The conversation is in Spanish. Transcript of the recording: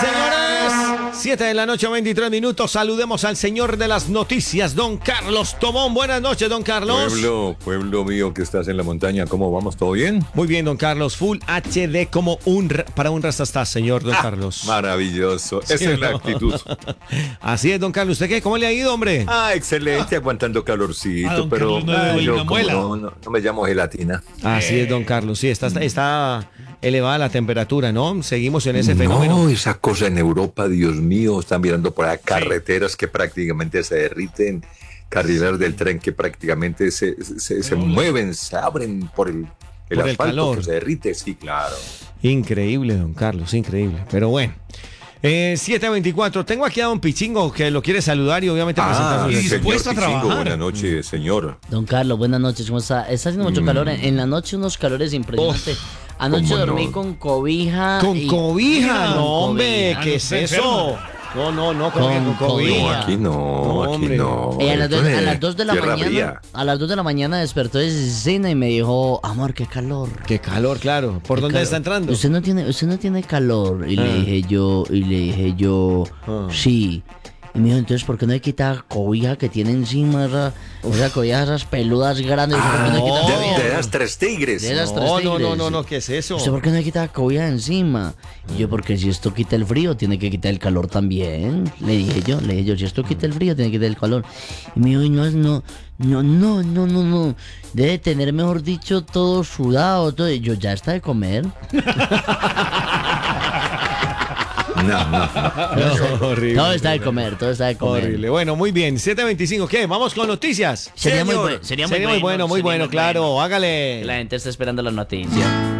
señores. 7 de la noche, 23 minutos. Saludemos al señor de las noticias, don Carlos Tobón. Buenas noches, don Carlos. Pueblo mío que estás en la montaña, ¿cómo vamos? ¿Todo bien? Muy bien, don Carlos. Full HD como para un rastastas, señor don Carlos. Maravilloso. Sí, Esa es la actitud. Así es, don Carlos. ¿Usted qué? ¿Cómo le ha ido, hombre? Excelente, aguantando calorcito, don pero Carlos no es yo una muela. no me llamo gelatina. Así es, don Carlos. Sí, está elevada la temperatura, ¿no? Seguimos en ese fenómeno. No, esa cosa en Europa, Dios mío, están mirando por ahí carreteras que prácticamente se derriten, carrileras del tren que prácticamente se mueven, se abren por el asfalto calor. que se derrite, sí, claro. Increíble, don Carlos, increíble. Pero bueno. 7:24. Tengo aquí a don Pichingo que lo quiere saludar y obviamente presentar su señor dispuesto a Pichingo, trabajar. buenas noches, señor. Don Carlos, buenas noches, ¿cómo está? Está haciendo mucho calor, en la noche unos calores impresionantes. Anoche ¿cómo dormí no? con cobija. Con cobija, Con no, hombre, cobija. ¿qué es eso? No, ¿cómo que con cobija? No, aquí no, aquí hombre. no. A las Esto es 2 de la tierra mañana, fría. a las 2 de la mañana despertó de cena y me dijo, amor, qué calor. Qué calor, claro. ¿Por Qué dónde calor. está entrando? Usted no tiene calor. Y le dije yo, sí. Y me dijo, entonces, ¿por qué no le quita cobija que tiene encima esa cobija, esas peludas grandes? ¿Por qué no le quita cobija? De las tres tigres. De las tres tigres. No, ¿qué es eso? ¿Usted por qué no le quita cobija encima? Y yo, porque si esto quita el frío, tiene que quitar el calor también. Le dije yo, si esto quita el frío, tiene que quitar el calor. Y me dijo, no. Debe tener, mejor dicho, todo sudado, todo. Y yo, ya está de comer. No. Horrible. Todo está de comer. Horrible. Bueno, muy bien. 7:25. ¿Qué? Vamos con noticias. Sería muy Señor. bueno. Sería muy bueno, claro. Hágale. La gente está esperando la noticia.